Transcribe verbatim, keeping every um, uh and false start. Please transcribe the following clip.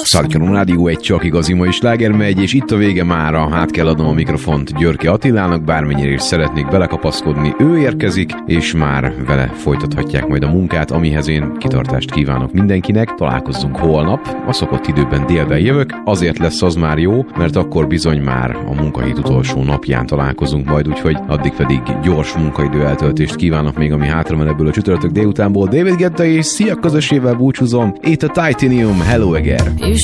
Szarkyon Rádió egy csak igazi mai sláger megy, és itt a vége mára. Hát kell adnom a mikrofont Györke Attilának, bármennyire is szeretnék belekapaszkodni, ő érkezik, és már vele folytathatják majd a munkát, amihez én kitartást kívánok mindenkinek. Találkozzunk holnap, a szokott időben délben jövök, azért lesz az már jó, mert akkor bizony már a munkahét utolsó napján találkozunk majd, úgyhogy addig pedig gyors munkaidő eltöltést kívánok még, ami hátra van ebből a csütörtök délutánból. David Guetta és Szia közösével búcsúzom, itt a Titanium, hello again!